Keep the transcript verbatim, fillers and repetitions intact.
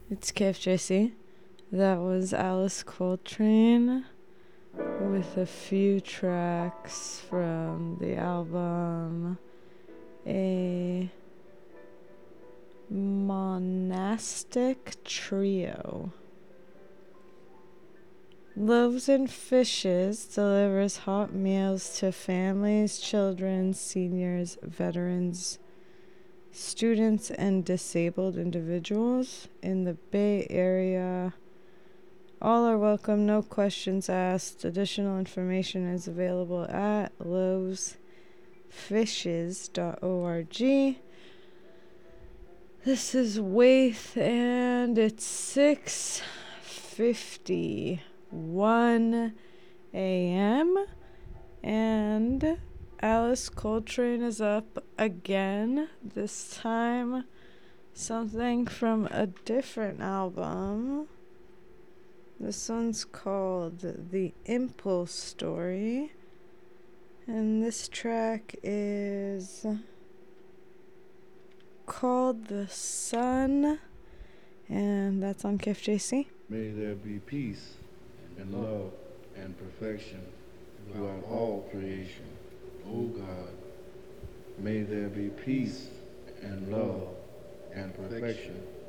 It's K F J C. That was Alice Coltrane with a few tracks from the album A Monastic Trio. Loaves and Fishes delivers hot meals to families, children, seniors, veterans, students, and disabled individuals in the Bay Area. All are welcome, no questions asked. Additional information is available at loaves fishes dot org. This is Waith, and it's six fifty-one a.m. and Alice Coltrane is up again. This time, something from a different album. This one's called The Impulse Story, and this track is called The Sun, and that's on K F J C. May there be peace and love and perfection throughout all creation, O God. May there be peace and love and perfection